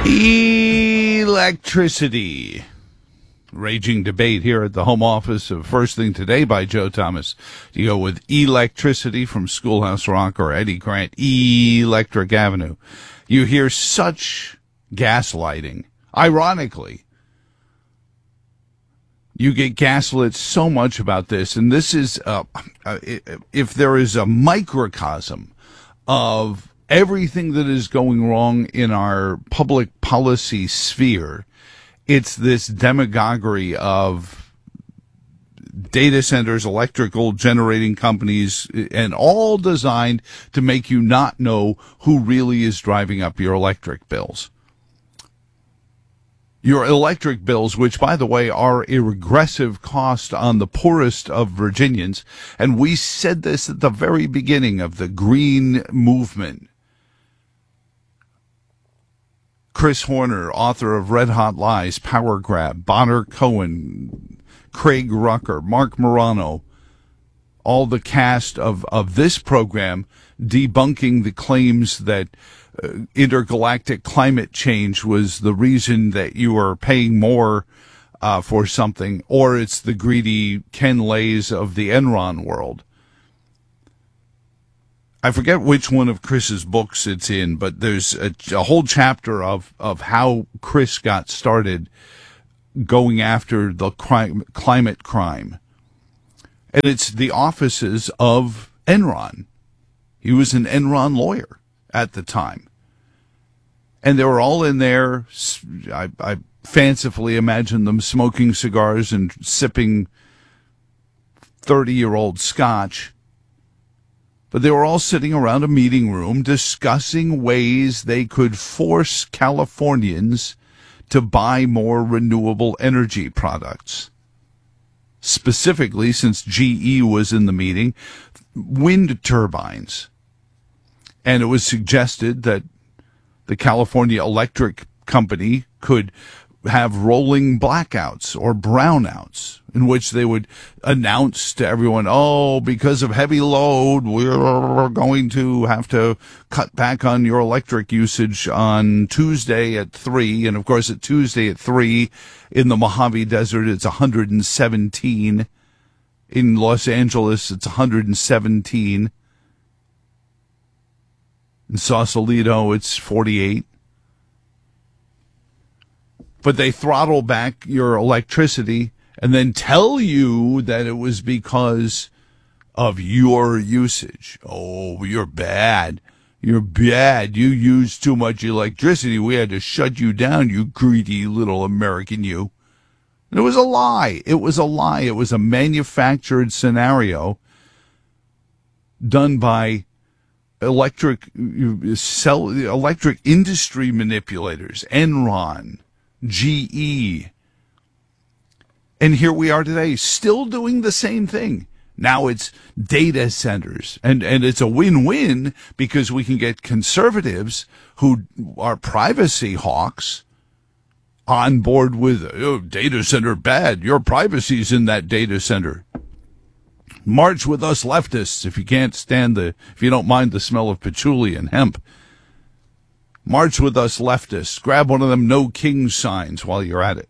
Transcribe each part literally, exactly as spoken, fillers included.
Electricity. Raging debate here at the home office of First Thing Today by Joe Thomas. Do you go with Electricity from Schoolhouse Rock or Eddie Grant, Electric Avenue? You hear such gaslighting. Ironically, you get gaslit so much about this, and this is, uh, if there is a microcosm of everything that is going wrong in our public policy sphere, it's this demagoguery of data centers, electrical generating companies, and all designed to make you not know who really is driving up your electric bills. Your electric bills, which, by the way, are a regressive cost on the poorest of Virginians. And we said this at the very beginning of the green movement. Chris Horner, author of Red Hot Lies, Power Grab, Bonner Cohen, Craig Rucker, Mark Morano, all the cast of, of this program debunking the claims that uh, intergalactic climate change was the reason that you are paying more uh, for something, or it's the greedy Ken Lays of the Enron world. I forget which one of Chris's books it's in, but there's a, a whole chapter of, of how Chris got started going after the crime, climate crime. And it's the offices of Enron. He was an Enron lawyer at the time. And they were all in there. I, I fancifully imagine them smoking cigars and sipping thirty-year-old scotch. But they were all sitting around a meeting room discussing ways they could force Californians to buy more renewable energy products. Specifically, since G E was in the meeting, wind turbines. And it was suggested that the California Electric Company could have rolling blackouts or brownouts in which they would announce to everyone, oh, because of heavy load, we're going to have to cut back on your electric usage on Tuesday at three. And, of course, at Tuesday at three in the Mojave Desert, it's one hundred seventeen. In Los Angeles, it's one hundred seventeen. In Sausalito, it's forty-eight. But they throttle back your electricity and then tell you that it was because of your usage. Oh, you're bad. You're bad. You use too much electricity. We had to shut you down, you greedy little American you. And it was a lie. It was a lie. It was a manufactured scenario done by electric cell, electric industry manipulators, Enron, G E. And here we are today, still doing the same thing. Now it's data centers. And, and it's a win-win because we can get conservatives who are privacy hawks on board with, oh, data center bad. Your privacy's in that data center. March with us leftists if you can't stand the, if you don't mind the smell of patchouli and hemp. March with us leftists. Grab one of them no king signs while you're at it.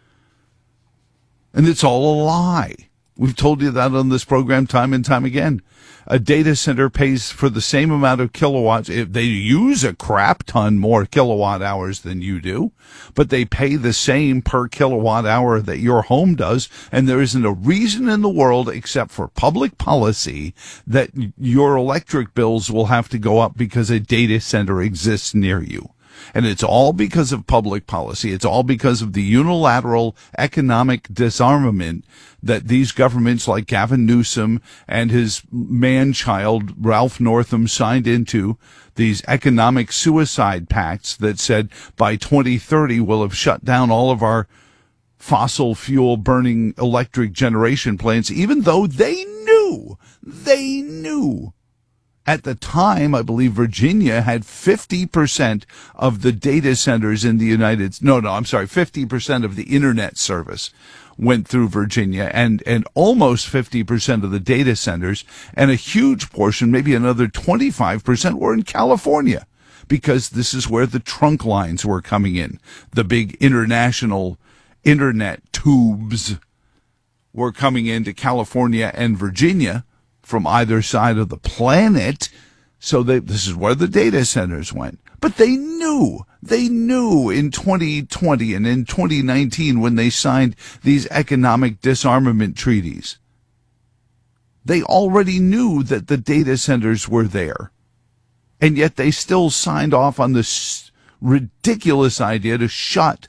And it's all a lie. We've told you that on this program time and time again. A data center pays for the same amount of kilowatts. If they use a crap ton more kilowatt hours than you do, but they pay the same per kilowatt hour that your home does. And there isn't a reason in the world except for public policy that your electric bills will have to go up because a data center exists near you. And it's all because of public policy. It's all because of the unilateral economic disarmament that these governments like Gavin Newsom and his man-child Ralph Northam signed into, these economic suicide pacts that said by twenty thirty we'll have shut down all of our fossil fuel burning electric generation plants, even though they knew, they knew. At the time, I believe Virginia had fifty percent of the data centers in the United States. No, no, I'm sorry. fifty percent of the internet service went through Virginia, and, and almost fifty percent of the data centers, and a huge portion, maybe another twenty-five percent, were in California. because this is where the trunk lines were coming in. The big international internet tubes were coming into California and Virginia from either side of the planet. So they, this is where the data centers went. But they knew, they knew in twenty twenty and in twenty nineteen when they signed these economic disarmament treaties. They already knew that the data centers were there. And yet they still signed off on this ridiculous idea to shut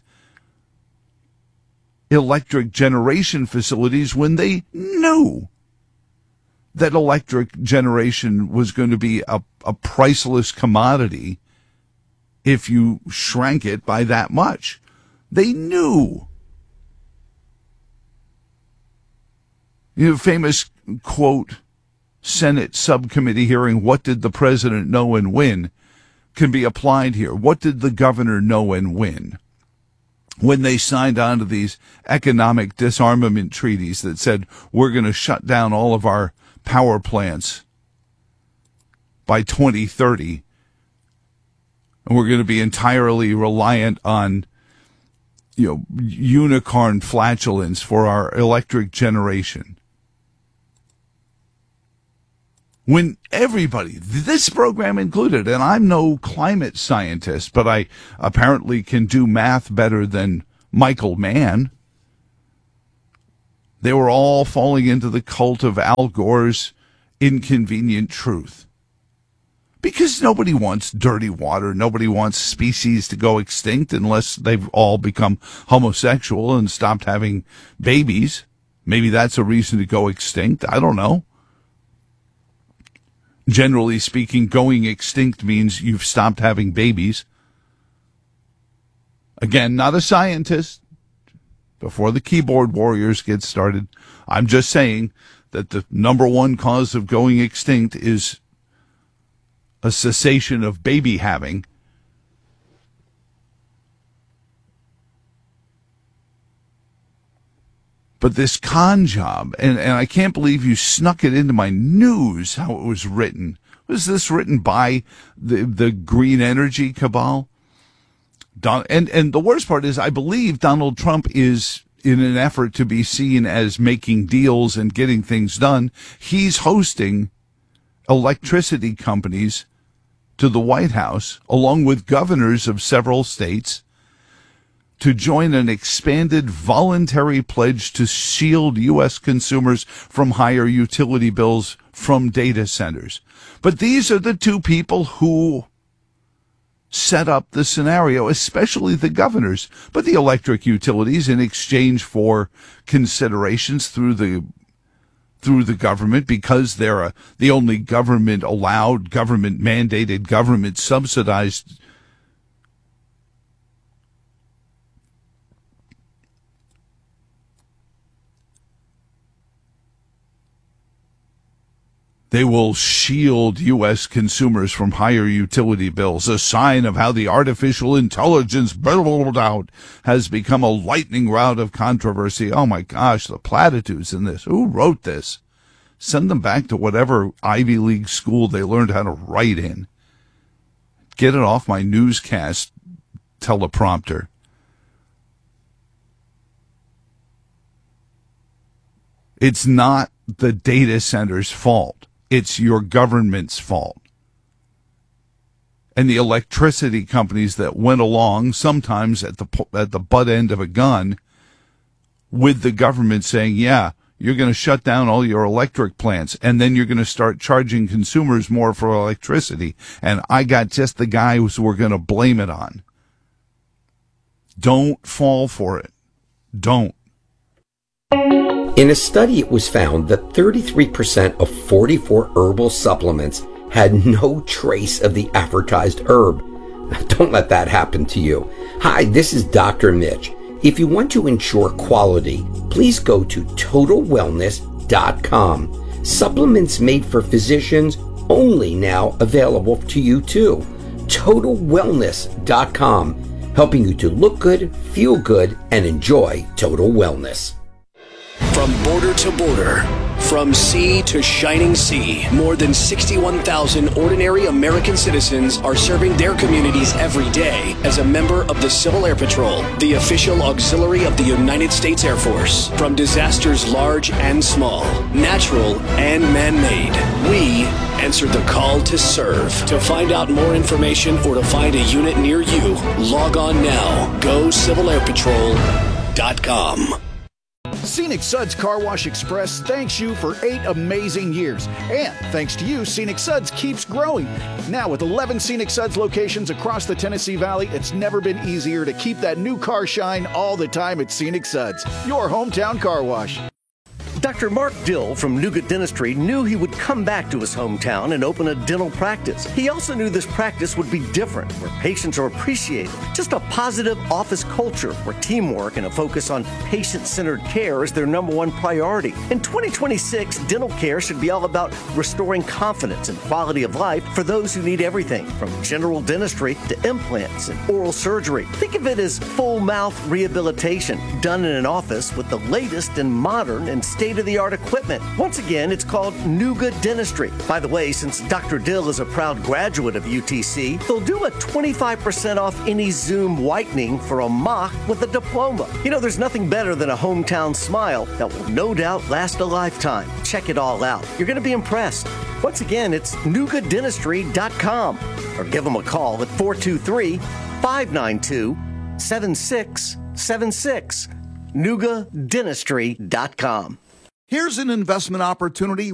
electric generation facilities when they knew that electric generation was going to be a, a priceless commodity if you shrank it by that much. They knew. You know, famous quote, Senate subcommittee hearing, what did the president know and when, can be applied here. What did the governor know and when? When they signed on to these economic disarmament treaties that said we're going to shut down all of our power plants by twenty thirty, and we're going to be entirely reliant on, you know, unicorn flatulence for our electric generation. When everybody, this program included, and I'm no climate scientist, but I apparently can do math better than Michael Mann. They were all falling into the cult of Al Gore's inconvenient truth. Because nobody wants dirty water. Nobody wants species to go extinct unless they've all become homosexual and stopped having babies. Maybe that's a reason to go extinct. I don't know. Generally speaking, going extinct means you've stopped having babies. Again, not a scientist. Before the keyboard warriors get started, I'm just saying that the number one cause of going extinct is a cessation of baby having. But this con job, and, and I can't believe you snuck it into my news, how it was written. Was this written by the, the green energy cabal? Don, and, and the worst part is I believe Donald Trump is, in an effort to be seen as making deals and getting things done, he's hosting electricity companies to the White House, along with governors of several states, to join an expanded voluntary pledge to shield U S consumers from higher utility bills from data centers. But these are the two people who set up the scenario, especially the governors. But the electric utilities, in exchange for considerations through the through the government, because they're a, the only government allowed, government mandated, government subsidized they will shield U S consumers from higher utility bills, a sign of how the artificial intelligence build-out has become a lightning rod of controversy. Oh my gosh, the platitudes in this. Who wrote this? Send them back to whatever Ivy League school they learned how to write in. Get it off my newscast teleprompter. It's not the data center's fault. It's your government's fault. And the electricity companies that went along, sometimes at the at the butt end of a gun, with the government saying, yeah, you're going to shut down all your electric plants, and then you're going to start charging consumers more for electricity. And I got just the guys who are going to blame it on. Don't fall for it. Don't. In a study, it was found that thirty-three percent of forty-four herbal supplements had no trace of the advertised herb. Don't let that happen to you. Hi, this is Doctor Mitch. If you want to ensure quality, please go to total wellness dot com. Supplements made for physicians, only now available to you too. total wellness dot com, helping you to look good, feel good, and enjoy total wellness. From border to border, From sea to shining sea, more than sixty-one thousand ordinary American citizens are serving their communities every day as a member of the Civil Air Patrol, the official auxiliary of the United States Air Force. From disasters large and small, natural and man-made, we answer the call to serve. To find out more information or to find a unit near you, log on now. go civil air patrol dot com. Scenic Suds Car Wash Express thanks you for eight amazing years. And thanks to you, Scenic Suds keeps growing. Now with eleven Scenic Suds locations across the Tennessee Valley, it's never been easier to keep that new car shine all the time at Scenic Suds, your hometown car wash. Doctor Mark Dill from Nougat Dentistry knew he would come back to his hometown and open a dental practice. He also knew this practice would be different, where patients are appreciated. Just a positive office culture where teamwork and a focus on patient-centered care is their number one priority. In twenty twenty-six, dental care should be all about restoring confidence and quality of life for those who need everything from general dentistry to implants and oral surgery. Think of it as full mouth rehabilitation done in an office with the latest and modern and state-of-the-art equipment. Once again, it's called Nougat Dentistry. By the way, since Doctor Dill is a proud graduate of U T C, they'll do a twenty-five percent off any Zoom whitening for a mock with a diploma. You know, there's nothing better than a hometown smile that will no doubt last a lifetime. Check it all out. You're going to be impressed. Once again, it's nougat dentistry dot com or give them a call at four two three, five nine two, seven six seven six. nougat dentistry dot com. Here's an investment opportunity